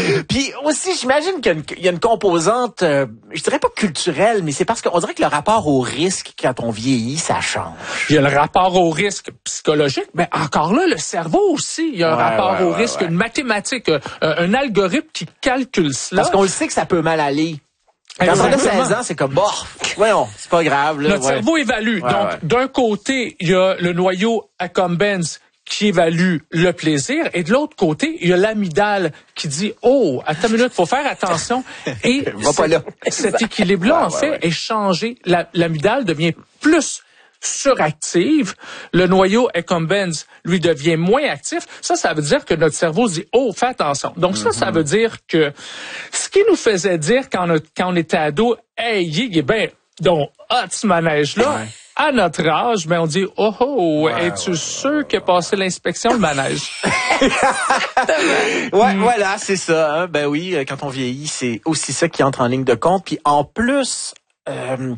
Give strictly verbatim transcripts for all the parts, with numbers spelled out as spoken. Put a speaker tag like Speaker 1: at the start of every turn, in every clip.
Speaker 1: Puis aussi, j'imagine qu'il y a une, il y a une composante, euh, je dirais pas culturelle, mais c'est parce qu'on dirait que le rapport au risque, quand on vieillit, ça change.
Speaker 2: Il y a le rapport au risque psychologique, mais encore là, le cerveau aussi, il y a un
Speaker 1: ouais,
Speaker 2: rapport
Speaker 1: ouais,
Speaker 2: au
Speaker 1: ouais,
Speaker 2: risque,
Speaker 1: ouais.
Speaker 2: une mathématique, euh, un algorithme qui calcule cela.
Speaker 1: Parce qu'on le sait que ça peut mal aller. Quand on a seize ans, c'est comme, bon, voyons, c'est pas grave. Là,
Speaker 2: Notre
Speaker 1: ouais.
Speaker 2: cerveau évalue.
Speaker 1: Ouais,
Speaker 2: Donc,
Speaker 1: ouais.
Speaker 2: d'un côté, il y a le noyau accumbens qui évalue le plaisir, et de l'autre côté, il y a l'amygdale qui dit, oh, attends une minute, faut faire attention. Et
Speaker 1: Va pas là.
Speaker 2: cet équilibre-là,
Speaker 1: Ouais,
Speaker 2: en
Speaker 1: ouais,
Speaker 2: fait,
Speaker 1: ouais.
Speaker 2: est changé. La, l'amygdale devient plus suractive, le noyau accumbens, lui, devient moins actif. Ça, ça veut dire que notre cerveau dit, oh, fais attention. Donc ça, mm-hmm. ça veut dire que ce qui nous faisait dire quand on, quand on était ado, hey, il est bien, donc, ah, ce manège-là, ouais. À notre âge, ben on dit oh oh, ouais, es-tu ouais, sûr ouais, qu'il a passé l'inspection le manège?
Speaker 1: ouais, mm. Voilà, c'est ça. Hein? Ben oui, quand on vieillit, c'est aussi ça qui entre en ligne de compte. Puis en plus, euh,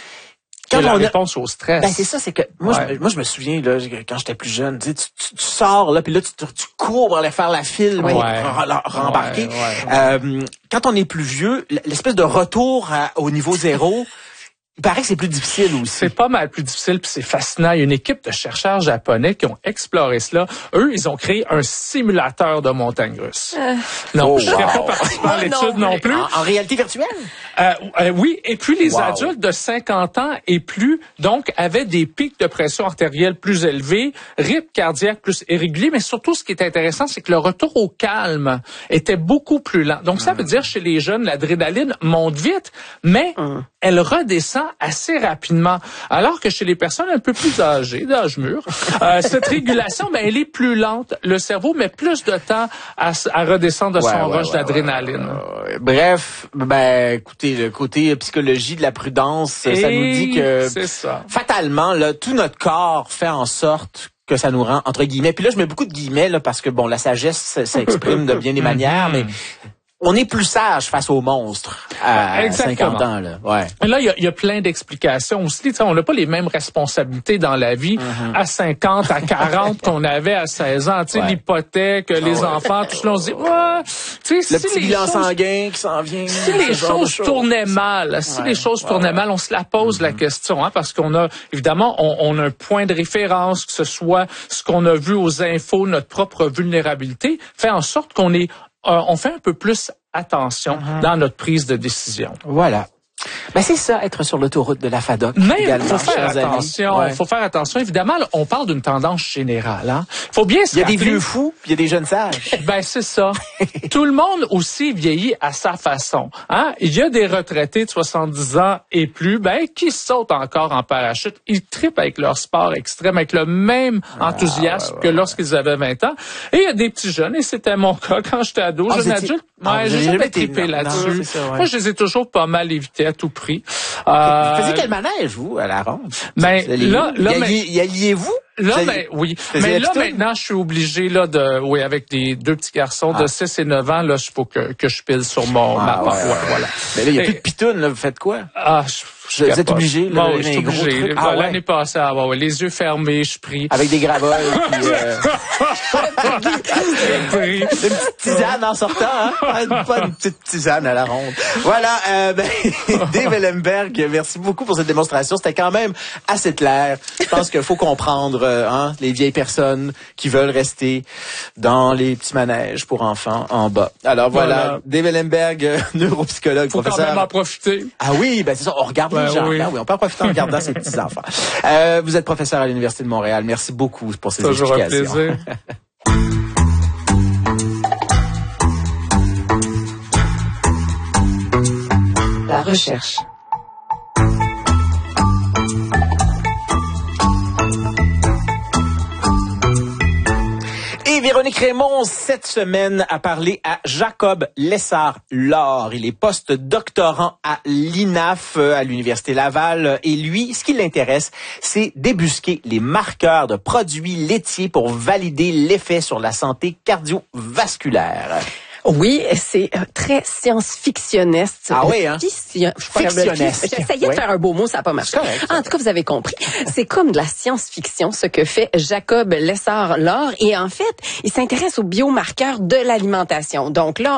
Speaker 2: quand la
Speaker 1: on a...
Speaker 2: réponse au stress.
Speaker 1: Ben c'est ça, c'est que moi, ouais. je, moi je me souviens là quand j'étais plus jeune, tu, tu, tu sors là, puis là tu, tu cours pour aller faire la file, ouais. pour rembarquer. Ouais, ouais, ouais. Euh, quand on est plus vieux, l'espèce de retour à, au niveau zéro. Il paraît que c'est plus difficile aussi.
Speaker 2: C'est pas mal plus difficile, puis c'est fascinant. Il y a une équipe de chercheurs japonais qui ont exploré cela. Eux, ils ont créé un simulateur de montagne russe. Euh... Non, oh, je ne serais wow. pas participant à l'étude non, non plus.
Speaker 1: En, en réalité virtuelle?
Speaker 2: Euh, euh, oui, et puis les
Speaker 1: wow.
Speaker 2: adultes de cinquante ans et plus, donc, avaient des pics de pression artérielle plus élevés, rythme cardiaque plus irrégulier, mais surtout, ce qui est intéressant, c'est que le retour au calme était beaucoup plus lent. Donc, ça veut dire, chez les jeunes, l'adrénaline monte vite, mais mm. elle redescend assez rapidement. Alors que chez les personnes un peu plus âgées, d'âge mûr, euh, cette régulation, ben, elle est plus lente. Le cerveau met plus de temps à, à redescendre de ouais, son ouais, rush ouais, d'adrénaline.
Speaker 1: Ouais, ouais. Bref, ben, écoutez, le côté psychologie de la prudence, Et ça nous dit que
Speaker 2: c'est ça.
Speaker 1: Fatalement, là, tout notre corps fait en sorte que ça nous rend, entre guillemets, puis là, je mets beaucoup de guillemets, là, parce que, bon, la sagesse s'exprime de bien des manières, mais on est plus sage face aux monstres à Exactement. cinquante ans. Là, ouais.
Speaker 2: Là, il y a, y a plein d'explications aussi. T'sais, on n'a pas les mêmes responsabilités dans la vie mm-hmm. à cinquante, à quarante qu'on avait à seize ans. Ouais. L'hypothèque, oh, les ouais. enfants, tout cela, on se dit, ouais,
Speaker 1: le
Speaker 2: si
Speaker 1: petit bilan choses, sanguin qui s'en vient.
Speaker 2: Si les choses tournaient mal, si ouais. les choses ouais, tournaient ouais. mal, on se la pose mm-hmm. la question, hein, parce qu'on a, évidemment, on, on a un point de référence, que ce soit ce qu'on a vu aux infos, notre propre vulnérabilité, fait en sorte qu'on est Euh, on fait un peu plus attention mm-hmm. dans notre prise de décision.
Speaker 1: Voilà. Ben c'est ça, être sur l'autoroute de la FADOC.
Speaker 2: Mais il faut faire attention. Il ouais. faut faire attention. Évidemment, on parle d'une tendance générale. Hein. Faut bien se
Speaker 1: Il y a
Speaker 2: rappeler...
Speaker 1: des vieux fous, puis il y a des jeunes sages.
Speaker 2: Ben c'est ça. Tout le monde aussi vieillit à sa façon. Hein. Il y a des retraités de soixante-dix ans et plus, ben qui sautent encore en parachute. Ils trippent avec leur sport extrême, avec le même enthousiasme ah, ouais, ouais, que lorsqu'ils avaient vingt ans. Et il y a des petits jeunes, et c'était mon cas quand j'étais ado, ah, jeune adulte. Ouais, ah, j'ai jamais trippé là-dessus. Non, ça, ouais. Moi, je les ai toujours pas mal évités à tout prix.
Speaker 1: Euh, vous faisiez quel manège, vous, à la ronde?
Speaker 2: Ben, là, là,
Speaker 1: y, alliez, y alliez-vous?
Speaker 2: Là, ben, oui. Mais là, maintenant, je suis obligé, là, de, oui, avec des deux petits garçons ah. de six et neuf ans, là, il faut que, que je pile sur mon,
Speaker 1: ah,
Speaker 2: ma
Speaker 1: ouais,
Speaker 2: part.
Speaker 1: ouais,
Speaker 2: voilà.
Speaker 1: Mais là, il n'y a et, plus de pitounes, là, vous faites quoi?
Speaker 2: Ah, je, je
Speaker 1: Vous êtes obligé, là,
Speaker 2: bon, je suis obligé. Ah, ouais. L'année passée, ah, ouais, les yeux fermés, je prie.
Speaker 1: Avec des gravoles, puis, euh... Une petite tisane en sortant, hein? Pas une petite tisane à la ronde. Voilà, euh, ben, Dave Ellenberg, merci beaucoup pour cette démonstration. C'était quand même assez clair. Je pense qu'il faut comprendre, euh, hein, les vieilles personnes qui veulent rester dans les petits manèges pour enfants en bas. Alors voilà, voilà. Dave Ellenberg, euh, neuropsychologue,
Speaker 2: faut
Speaker 1: professeur.
Speaker 2: Faut quand même en profiter.
Speaker 1: Ah oui, ben c'est ça, on regarde
Speaker 2: ben
Speaker 1: les gens.
Speaker 2: Oui.
Speaker 1: Hein, oui, on peut en profiter en regardant ces petits-enfants. Euh, vous êtes professeur à l'Université de Montréal. Merci beaucoup pour ces
Speaker 2: Toujours
Speaker 1: explications.
Speaker 2: Toujours un plaisir.
Speaker 3: La recherche.
Speaker 1: Et Véronique Raymond, cette semaine, a parlé à Jacob Lessard-Laure. Il est post-doctorant à l'I N A F, à l'Université Laval. Et lui, ce qui l'intéresse, c'est débusquer les marqueurs de produits laitiers pour valider l'effet sur la santé cardiovasculaire.
Speaker 3: Oui, c'est très science-fictionniste.
Speaker 1: Ah oui, hein?
Speaker 3: Fictionniste. J'essayais oui. de faire un beau mot, ça n'a pas marché.
Speaker 1: Correct,
Speaker 3: en tout cas, vous avez compris. C'est comme de la science-fiction, ce que fait Jacob Lessard-Laure. Et en fait, il s'intéresse aux biomarqueurs de l'alimentation. Donc là,